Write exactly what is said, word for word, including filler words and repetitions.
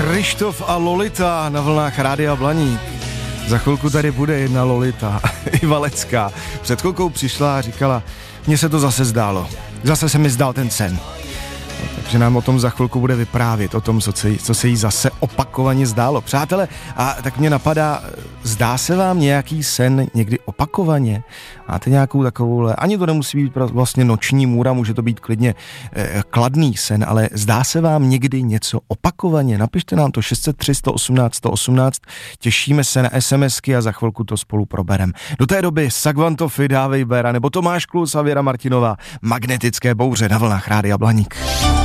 Krištof a Lolita na vlnách Rádia Blaník. Za chvilku tady bude jedna Lolita, i Valecká. Před chvilkou přišla a říkala, mně se to zase zdálo. Zase se mi zdál ten sen. No, takže nám o tom za chvilku bude vyprávět, o tom, co se, co se jí zase opakovaně zdálo. Přátelé, a tak mě napadá, zdá se vám nějaký sen někdy opakovaně? Máte nějakou takovouhle, ani to nemusí být vlastně noční můra, může to být klidně eh, kladný sen, ale zdá se vám někdy něco opakovaně? Napište nám to šest set tři, sto osmnáct, sto osmnáct, těšíme se na SMSky a za chvilku to spolu proberem. Do té doby Sagvantofy, Dávej Béra nebo Tomáš Klus a Věra Martinová, Magnetické bouře na vlnách Rádia Blaník.